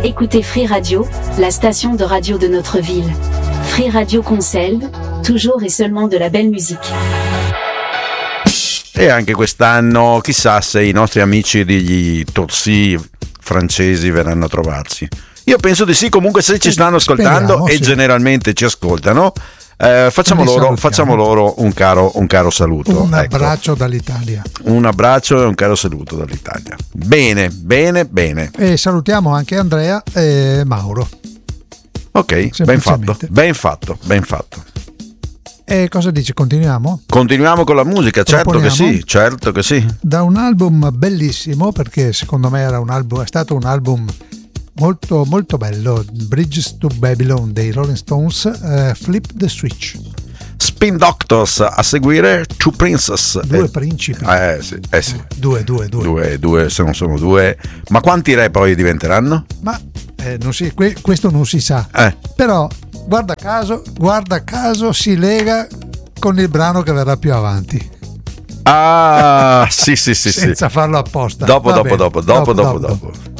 Écoutez Free Radio, la station de radio de notre ville. Free Radio Conselve, toujours et seulement de la belle musique. E anche quest'anno chissà se i nostri amici degli Torsi francesi verranno a trovarci. Io penso di sì, comunque se ci stanno ascoltando. Speriamo, e sì, generalmente ci ascoltano, facciamo loro un caro saluto. Un abbraccio dall'Italia. Un abbraccio e un caro saluto dall'Italia. Bene. E salutiamo anche Andrea e Mauro. Ok, ben fatto. E cosa dici? Continuiamo? Continuiamo con la musica, certo che sì. Da un album bellissimo, perché secondo me è stato un album molto molto bello, Bridges to Babylon dei Rolling Stones, Flip the Switch. Spin Doctors a seguire, Two Princess. Due principi. Sì. Due, se non sono due. Ma quanti re poi diventeranno? Ma questo non si sa. Però guarda caso si lega con il brano che verrà più avanti. Ah, sì. Senza farlo apposta. Dopo.